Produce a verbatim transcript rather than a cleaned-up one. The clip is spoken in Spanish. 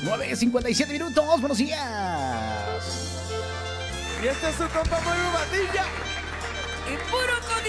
nueve cincuenta y siete minutos, buenos días. Y este es su compa Polvo Pandilla. Y puro con